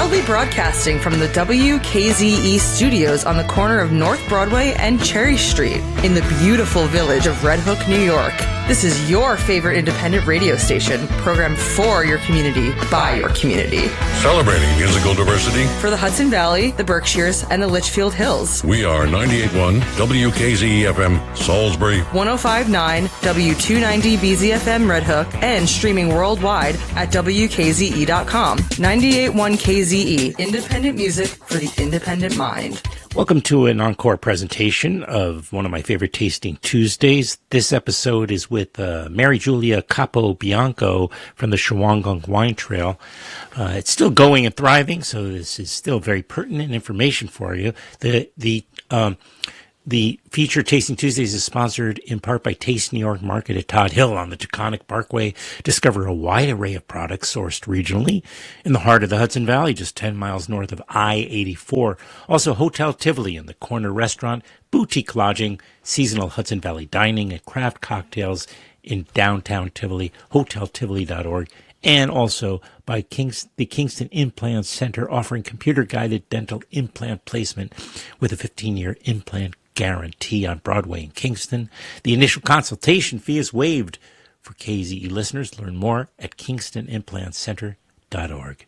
Proudly broadcasting from the WKZE studios on the corner of North Broadway and Cherry Street in the beautiful village of Red Hook, New York. This is your favorite independent radio station, programmed for your community, by your community. Celebrating musical diversity for the Hudson Valley, the Berkshires, and the Litchfield Hills. We are 98.1 WKZE-FM, Salisbury, 105.9 W290 BZFM Red Hook, and streaming worldwide at WKZE.com. 98.1 KZE, independent music for the independent mind. Welcome to an encore presentation of one of my favorite Tasting Tuesdays. This episode is with Mary Julia Capobianco from the Shawangunk Wine Trail. It's still going and thriving, so this is still very pertinent information for you. The feature Tasting Tuesdays is sponsored in part by Taste New York Market at Todd Hill on the Taconic Parkway. Discover a wide array of products sourced regionally in the heart of the Hudson Valley, just 10 miles north of I-84. Also, Hotel Tivoli in the corner restaurant, boutique lodging, seasonal Hudson Valley dining, and craft cocktails in downtown Tivoli, hoteltivoli.org. And also by the Kingston Implant Center, offering computer-guided dental implant placement with a 15-year implant guarantee on Broadway in Kingston. The initial consultation fee is waived for KZE listeners. Learn more at KingstonImplantCenter.org.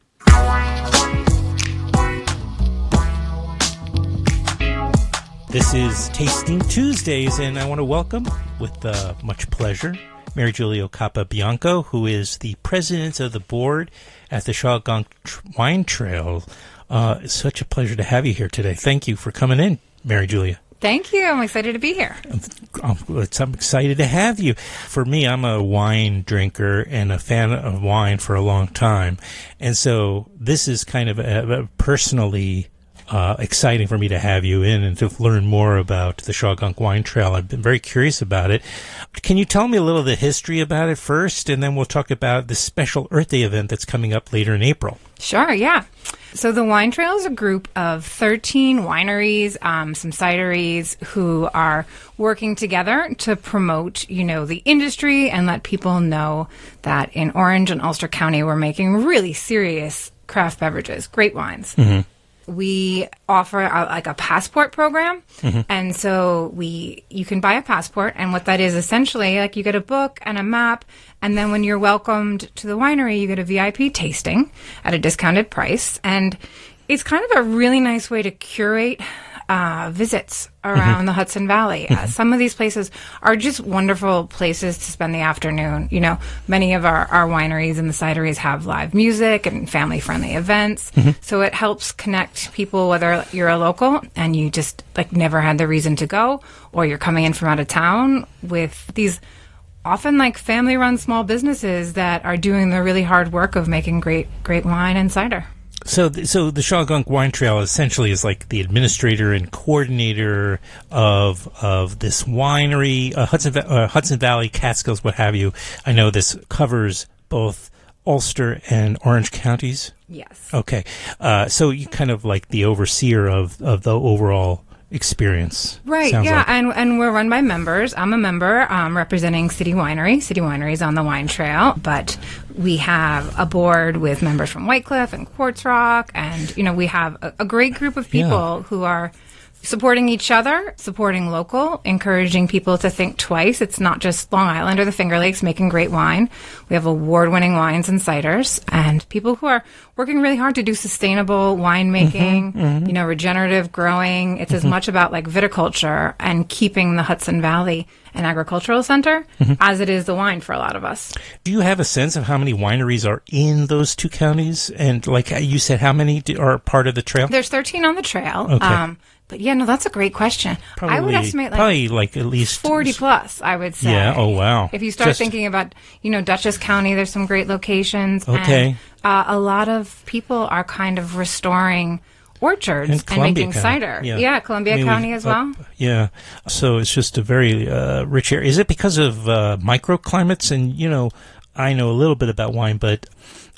This is Tasting Tuesdays, and I want to welcome, with much pleasure, Mary Julia Capobianco, who is the president of the board at the Shawangunk Wine Trail. It's such a pleasure to have you here today. Thank you for coming in, Mary Julia. Thank you. I'm excited to be here. I'm excited to have you. For me, I'm a wine drinker and a fan of wine for a long time. And so this is kind of a personally exciting for me to have you in and to learn more about the Shawangunk Wine Trail. I've been very curious about it. Can you tell me a little of the history about it first, and then we'll talk about the special Earth Day event that's coming up later in April? Sure, yeah. So the Wine Trail is a group of 13 wineries, some cideries who are working together to promote, the industry and let people know that in Orange and Ulster County we're making really serious craft beverages, great wines. Mm-hmm. We offer a passport program, and so you can buy a passport, and what that is essentially, you get a book and a map, and then when you're welcomed to the winery, you get a VIP tasting at a discounted price, and it's kind of a really nice way to curate visits around the Hudson Valley. Some of these places are just wonderful places to spend the afternoon. Many of our wineries and the cideries have live music and family-friendly events. So it helps connect people, whether you're a local and you just never had the reason to go, or you're coming in from out of town, with these often family-run small businesses that are doing the really hard work of making great wine and cider. So the Shawangunk Wine Trail essentially is the administrator and coordinator of this winery, Hudson Valley, Catskills, what have you. I know this covers both Ulster and Orange counties. Yes. Okay. So you kind of the overseer of the overall experience. Right, yeah, and we're run by members. I'm a member representing City Winery. City Winery is on the Wine Trail, but we have a board with members from White Cliff and Quartz Rock, and, we have a great group of people who are supporting each other, supporting local, encouraging people to think twice. It's not just Long Island or the Finger Lakes making great wine. We have award-winning wines and ciders, and people who are working really hard to do sustainable winemaking, regenerative growing. It's as much about viticulture and keeping the Hudson Valley an agricultural center as it is the wine for a lot of us. Do you have a sense of how many wineries are in those two counties? And you said, how many are part of the trail? There's 13 on the trail. Okay. But that's a great question. Probably, I would estimate at least 40 plus, I would say. Yeah, oh wow. If you start thinking about, Dutchess County, there's some great locations. Okay. And a lot of people are kind of restoring orchards and making cider. Yeah, Columbia County as well. Yeah. So it's just a very rich area. Is it because of microclimates? And, I know a little bit about wine, but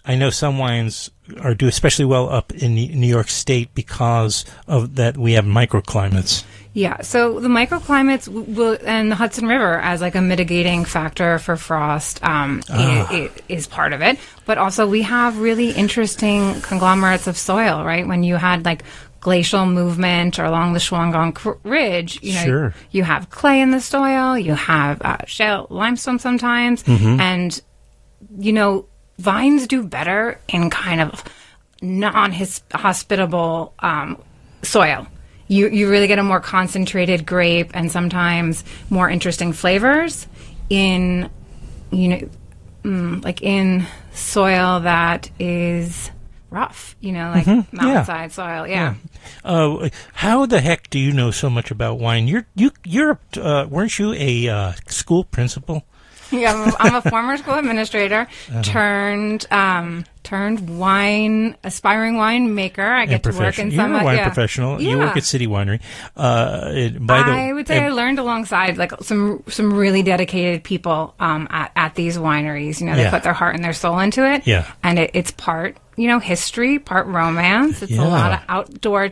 I know some wines do especially well up in New York State because of that we have microclimates. Yeah, so the microclimates and the Hudson River as like a mitigating factor for frost it is part of it. But also we have really interesting conglomerates of soil, right? When you had like glacial movement or along the Shawangunk Ridge, Sure. You have clay in the soil, you have shale limestone sometimes, and, vines do better in kind of non-hospitable soil. You really get a more concentrated grape and sometimes more interesting flavors in, like in soil that is rough, mountainside soil. Yeah. How the heck do you know so much about wine? You're weren't you a school principal? Yeah, I'm a former school administrator turned aspiring winemaker. I get to work in some. You're a wine professional. Yeah. You work at City Winery. I would say I learned alongside like some really dedicated people at these wineries. They put their heart and their soul into it. Yeah, and it's part history, part romance. It's a lot of outdoor